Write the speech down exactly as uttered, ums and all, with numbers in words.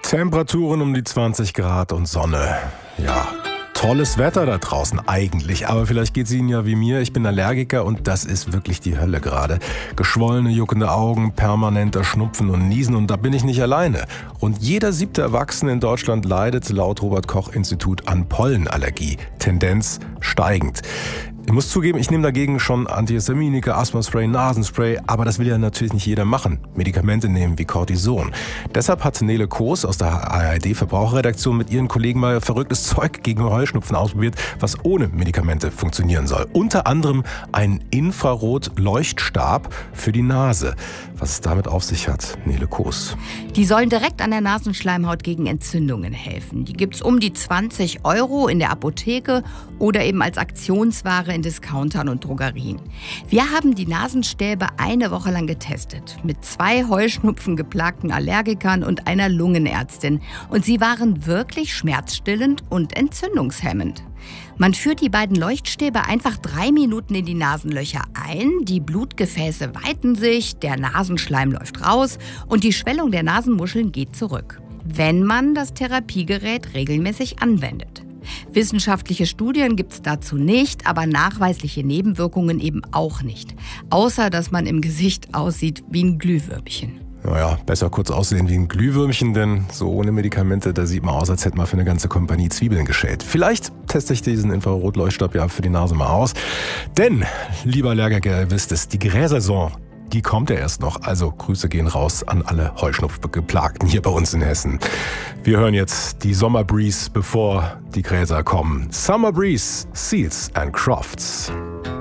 Temperaturen um die zwanzig Grad und Sonne. Ja, tolles Wetter da draußen eigentlich, aber vielleicht geht es Ihnen ja wie mir. Ich bin Allergiker und das ist wirklich die Hölle gerade. Geschwollene, juckende Augen, permanenter Schnupfen und Niesen und da bin ich nicht alleine. Rund jeder siebte Erwachsene in Deutschland leidet laut Robert-Koch-Institut an Pollenallergie. Tendenz steigend. Ich muss zugeben, ich nehme dagegen schon Antihistaminika, Asthmaspray, Nasenspray, aber das will ja natürlich nicht jeder machen. Medikamente nehmen wie Cortison. Deshalb hat Nele Koos aus der A R D-Verbraucherredaktion mit ihren Kollegen mal verrücktes Zeug gegen Heuschnupfen ausprobiert, was ohne Medikamente funktionieren soll. Unter anderem ein Infrarot-Leuchtstab für die Nase. Was es damit auf sich hat, Nele Koos. Die sollen direkt an der Nasenschleimhaut gegen Entzündungen helfen. Die gibt's um die zwanzig Euro in der Apotheke oder eben als Aktionsware in Discountern und Drogerien. Wir haben die Nasenstäbe eine Woche lang getestet. Mit zwei Heuschnupfen geplagten Allergikern und einer Lungenärztin. Und sie waren wirklich schmerzstillend und entzündungshemmend. Man führt die beiden Leuchtstäbe einfach drei Minuten in die Nasenlöcher ein, die Blutgefäße weiten sich, der Nasenschleim läuft raus und die Schwellung der Nasenmuscheln geht zurück, wenn man das Therapiegerät regelmäßig anwendet. Wissenschaftliche Studien gibt es dazu nicht, aber nachweisliche Nebenwirkungen eben auch nicht. Außer, dass man im Gesicht aussieht wie ein Glühwürmchen. Naja, besser kurz aussehen wie ein Glühwürmchen, denn so ohne Medikamente, da sieht man aus, als hätte man für eine ganze Kompanie Zwiebeln geschält. Vielleicht teste ich diesen Infrarotleuchtstab ja für die Nase mal aus. Denn, lieber Allergiker, ihr wisst es, die Gräsaison, die kommt ja erst noch. Also Grüße gehen raus an alle Heuschnupfgeplagten hier bei uns in Hessen. Wir hören jetzt die Summer Breeze, bevor die Gräser kommen. Summer Breeze, Seals and Crofts.